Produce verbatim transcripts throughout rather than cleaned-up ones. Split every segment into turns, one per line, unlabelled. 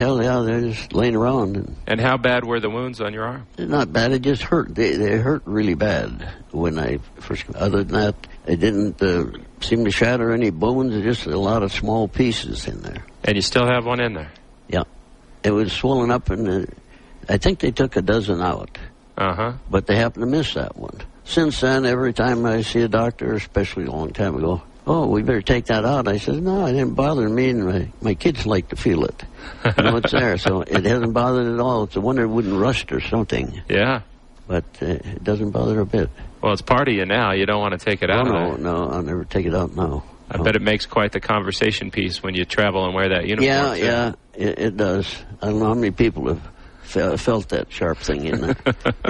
Hell, yeah, they're just laying around. And,
and how bad were the wounds on your arm?
Not bad. It just hurt. They they hurt really bad when I first. Other than that, it didn't uh, seem to shatter any bones. Just a lot of small pieces in there.
And you still have one in there?
Yeah, it was swollen up, and uh, I think they took a dozen out.
Uh huh.
But they happened to miss that one. Since then, every time I see a doctor, especially a long time ago, oh, we better take that out. I said, no, it didn't bother me, and my, my kids like to feel it. You know, it's there, so it hasn't bothered at all. It's a wonder it wouldn't rust or something.
Yeah.
But uh, it doesn't bother a bit.
Well, it's part of you now. You don't want to take it out.
Oh, no,
of
no, I'll never take it out now.
I
no.
bet it makes quite the conversation piece when you travel and wear that uniform.
Yeah,
too.
yeah, it, it does. I don't know how many people have fe- felt that sharp thing in there.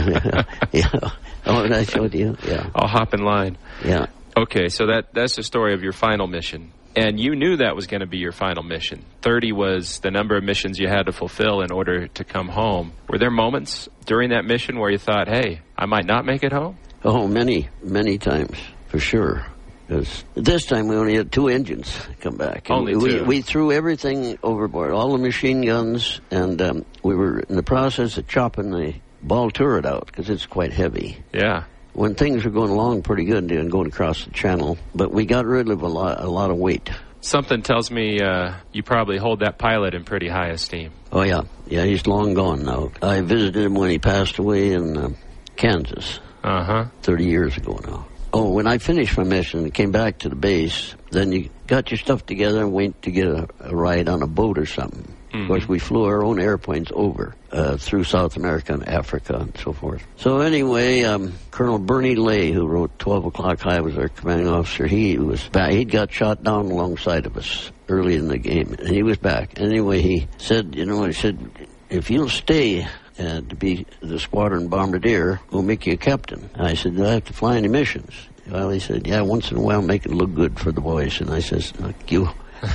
Yeah. Oh, and I showed you? Yeah.
I'll hop in line.
Yeah.
Okay, so that that's the story of your final mission. And you knew that was going to be your final mission. thirty was the number of missions you had to fulfill in order to come home. Were there moments during that mission where you thought, hey, I might not make it home?
Oh, many, many times, for sure. Because this time we only had two engines come back.
Only
we,
two.
We, we threw everything overboard, all the machine guns, and um, we were in the process of chopping the ball turret out because it's quite heavy.
Yeah.
When things were going along pretty good and going across the channel, but we got rid of a lot, a lot of weight.
Something tells me uh, you probably hold that pilot in pretty high esteem.
Oh, yeah. Yeah, he's long gone now. I visited him when he passed away in uh, Kansas.
Uh-huh.
thirty years ago now. Oh, when I finished my mission and came back to the base, then you got your stuff together and went to get a, a ride on a boat or something. Mm-hmm. Of course, we flew our own airplanes over uh, through South America and Africa and so forth. So anyway, um, Colonel Bernie Lay, who wrote twelve o'clock High, was our commanding officer. He was back. He'd got shot down alongside of us early in the game, and he was back. Anyway, he said, you know, he said, if you'll stay uh, to be the squadron bombardier, we'll make you a captain. I said, do I have to fly any missions? Well, he said, yeah, once in a while make it look good for the boys. And I says, thank you.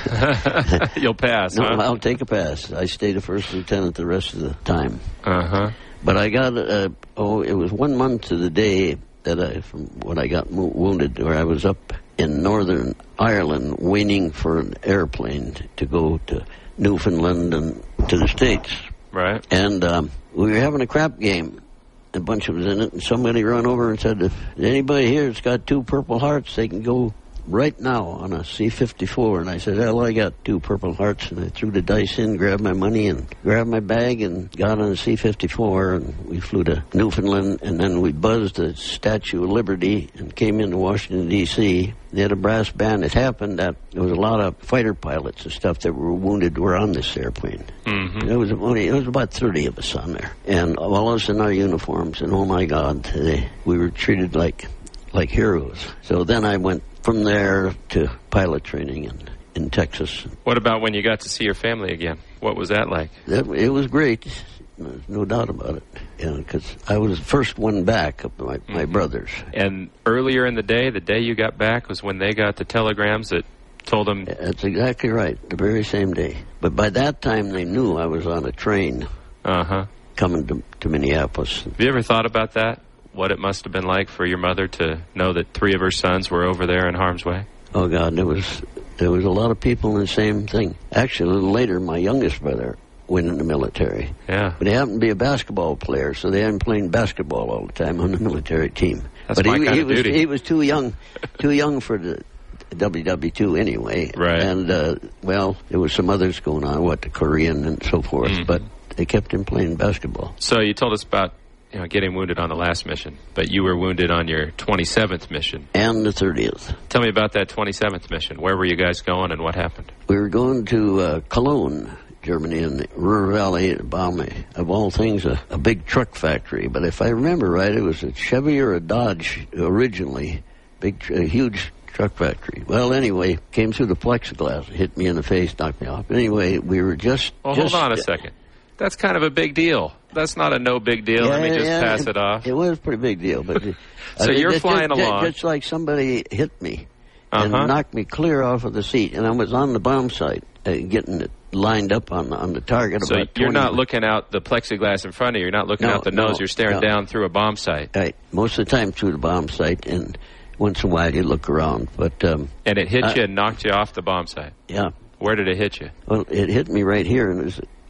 You'll pass,
No,
huh?
I'll take a pass. I stayed a first lieutenant the rest of the time.
Uh-huh.
But I got, uh, oh, it was one month to the day that I, from when I got mo- wounded, where I was up in Northern Ireland waiting for an airplane to go to Newfoundland and to the States.
Right.
And um, we were having a crap game. A bunch of us in it, and somebody ran over and said, if anybody here has got two Purple Hearts, they can go right now on a C fifty-four. And I said, hell, I got two Purple Hearts. And I threw the dice in, grabbed my money, and grabbed my bag, and got on a C fifty-four, and we flew to Newfoundland, and then we buzzed the Statue of Liberty and came into Washington, D C They had a brass band. It happened that there was a lot of fighter pilots and stuff that were wounded were on this airplane.
Mm-hmm.
It was only, it was about thirty of us on there. And all of us in our uniforms, and oh my God, they, we were treated like like heroes. So then I went from there to pilot training in, in Texas.
What about when you got to see your family again? What was that like?
That, it was great. There's no doubt about it. You know, because I was the first one back of my, my
Mm-hmm.
brothers.
And earlier in the day, the day you got back, was when they got the telegrams that told them...
That's exactly right, the very same day. But by that time, they knew I was on a train
Uh-huh.
coming to, to Minneapolis.
Have you ever thought about that? What it must have been like for your mother to know that three of her sons were over there in harm's way?
Oh, God, there was there was a lot of people in the same thing. Actually, a little later, my youngest brother went in the military.
Yeah.
But he happened to be a basketball player, so they had him playing basketball all the time on the military team.
That's
but
my
he,
kind
he
of
was
duty.
he was too young, too young for the W W two anyway.
Right.
And uh, well, there was some others going on, what the Korean and so forth.
Mm-hmm.
But they kept him playing basketball.
So you told us about, you know, getting wounded on the last mission, but you were wounded on your twenty-seventh mission.
And the thirtieth.
Tell me about that twenty-seventh mission. Where were you guys going and what happened?
We were going to uh, Cologne, Germany, in the Ruhr Valley, bomb, of all things, a, a big truck factory. But if I remember right, it was a Chevy or a Dodge originally, big, a huge truck factory. Well, anyway, came through the plexiglass, hit me in the face, knocked me off. But anyway, we were just...
Well,
just,
hold on a second. That's kind of a big deal. That's not a no big deal.
Yeah,
Let me just
yeah,
pass
it,
it off.
It was a pretty big deal. But
So
I mean,
you're
just,
flying
just,
along.
Just like somebody hit me and
Uh-huh.
knocked me clear off of the seat. And I was on the bomb site, uh, getting it lined up on the, on the target.
So
about
you're
twenty
not looking out the plexiglass in front of you. You're not looking
No,
out the nose.
no,
You're staring
no.
down through a bomb site.
Right. Most of the time through the bomb site, and once in a while you look around. But, um,
And it hit
Uh,
you and knocked you off the bomb site.
yeah.
Where did it hit you?
Well, it hit me right here, and it was,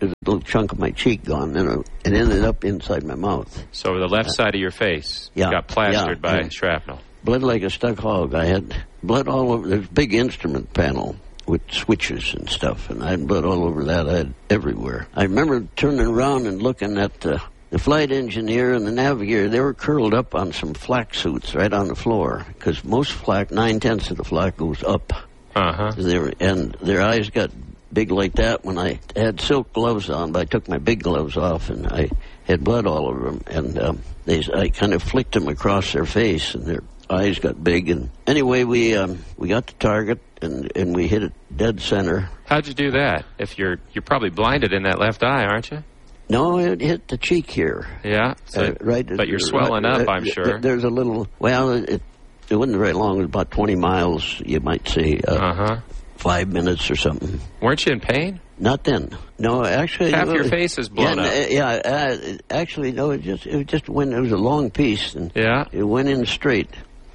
there's a little chunk of my cheek gone, and it ended up inside my mouth.
So the left side of your face
yeah,
got plastered
yeah,
by
yeah.
shrapnel.
Bled like a stuck hog. I had blood all over. There's a big instrument panel with switches and stuff, and I had blood all over that. I had everywhere. I remember turning around and looking at the, the flight engineer and the navigator. They were curled up on some flak suits right on the floor, because most flak, nine-tenths of the flak goes up.
Uh-huh.
They were, and their eyes got big like that when I had silk gloves on, but I took my big gloves off, and I had blood all over them. And um, they, I kind of flicked them across their face, and their eyes got big. And anyway, we um, we got the target, and, and we hit it dead center.
How'd you do that? If you're you're probably blinded in that left eye, aren't you?
No, it hit the cheek here.
Yeah, so,
uh, right.
But you're swelling
right,
up, I'm sure.
There's a little. Well, it it wasn't very long. It was about twenty miles, you might say. Uh
huh.
Five minutes or something.
Weren't you in pain?
Not then. No, actually.
Half
no,
your face is blown
yeah,
up.
Yeah, uh, actually, no. It just it just went. It was a long piece, and
yeah,
it went in straight.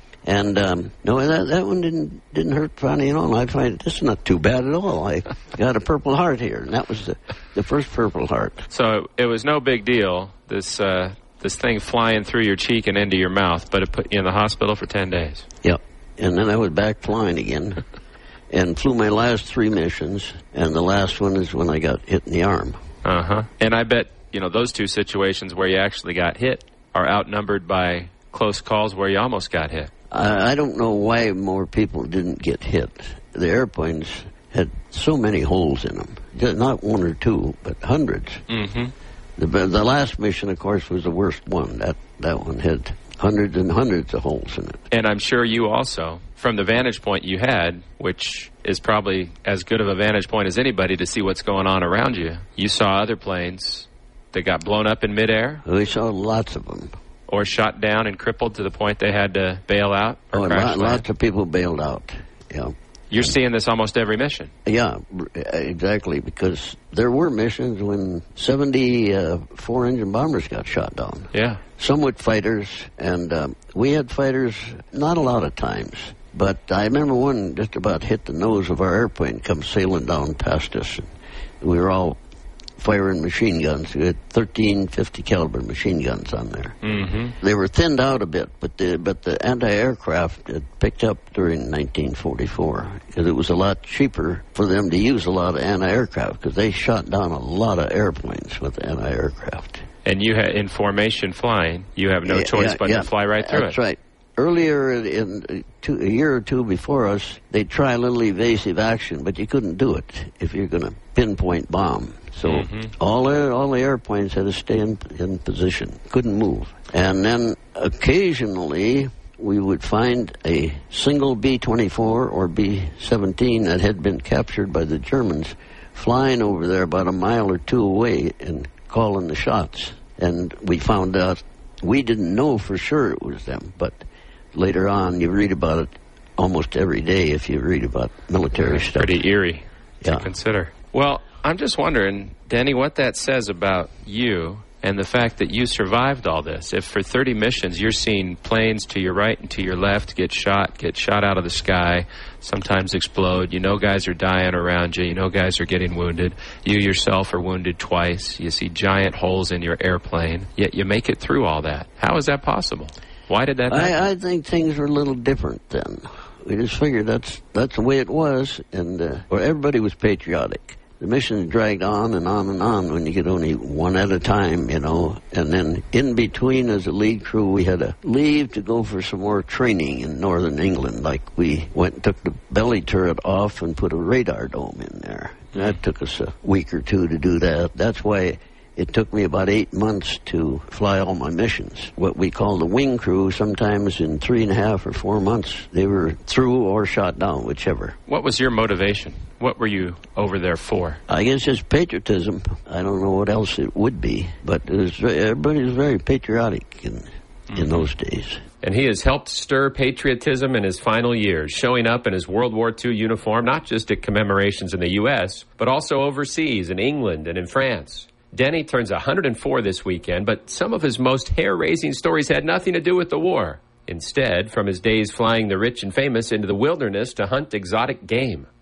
And um, no, that that one didn't didn't hurt funny at all. I find this is not too bad at all. I got a Purple Heart here, and that was the the first Purple Heart.
So it was no big deal. This uh, this thing flying through your cheek and into your mouth, but it put you in the hospital for ten days.
Yep. And then I was back flying again. And flew my last three missions, and the last one is when I got hit in the arm.
Uh-huh. And I bet, you know, those two situations where you actually got hit are outnumbered by close calls where you almost got hit.
I, I don't know why more people didn't get hit. The airplanes had so many holes in them. Not one or two, but hundreds.
Mm-hmm.
The, the last mission, of course, was the worst one. That, that one had hundreds and hundreds of holes in it.
And I'm sure you also, from the vantage point you had, which is probably as good of a vantage point as anybody to see what's going on around you, you saw other planes that got blown up in midair?
We saw lots of them.
Or shot down and crippled to the point they had to bail out? Or
oh,
crash
lot,
land?
Lots of people bailed out, yeah.
You're seeing this almost every mission.
Yeah, exactly, because there were missions when seventy uh, four-engine bombers got shot down.
Yeah.
Some with fighters, and um, we had fighters not a lot of times. But I remember one just about hit the nose of our airplane, come sailing down past us. And we were all firing machine guns. We had thirteen fifty caliber machine guns on there.
Mm-hmm.
They were thinned out a bit, but the but the anti-aircraft had picked up during nineteen forty-four because it was a lot cheaper for them to use a lot of anti-aircraft because they shot down a lot of airplanes with anti-aircraft.
And you had in formation flying, you have no
yeah,
choice
yeah,
but
yeah.
to fly right through
That's
it.
That's right. Earlier, in two, a year or two before us, they'd try a little evasive action, but you couldn't do it if you're going to pinpoint bomb. So
mm-hmm.
all the, all the airplanes had to stay in, in position, couldn't move. And then occasionally we would find a single B twenty-four or B seventeen that had been captured by the Germans flying over there about a mile or two away and calling the shots. And we found out, we didn't know for sure it was them, but later on, you read about it almost every day if you read about military stuff.
Pretty eerie to
yeah.
consider. Well, I'm just wondering, Denny, what that says about you and the fact that you survived all this. If for thirty missions you're seeing planes to your right and to your left get shot, get shot out of the sky, sometimes explode, you know guys are dying around you, you know guys are getting wounded, you yourself are wounded twice, you see giant holes in your airplane, yet you make it through all that. How is that possible? Why did that happen?
I, I think things were a little different then. We just figured that's that's the way it was, and uh, well, everybody was patriotic. The missions dragged on and on and on when you get only one at a time, you know. And then in between, as a lead crew, we had to leave to go for some more training in northern England. Like we went and took the belly turret off and put a radar dome in there. That took us a week or two to do that. That's why it took me about eight months to fly all my missions. What we call the wing crew, sometimes in three and a half or four months, they were through or shot down, whichever.
What was your motivation? What were you over there for?
I guess just patriotism. I don't know what else it would be, but it was, everybody was very patriotic in, mm-hmm. in those days.
And he has helped stir patriotism in his final years, showing up in his World War Two uniform, not just at commemorations in the U S, but also overseas in England and in France. Denny turns one hundred four this weekend, but some of his most hair-raising stories had nothing to do with the war. Instead, from his days flying the rich and famous into the wilderness to hunt exotic game.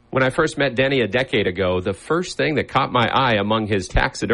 When I first met Denny a decade ago, the first thing that caught my eye among his taxidermy